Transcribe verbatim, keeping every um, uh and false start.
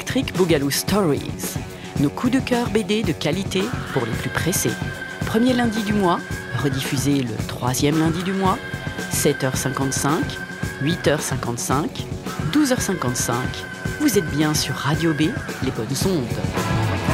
Electric Boogaloo Stories. Nos coups de cœur B D de qualité pour les plus pressés. Premier lundi du mois, rediffusé le troisième lundi du mois, sept heures cinquante-cinq, huit heures cinquante-cinq, douze heures cinquante-cinq. Vous êtes bien sur Radio B, les bonnes ondes.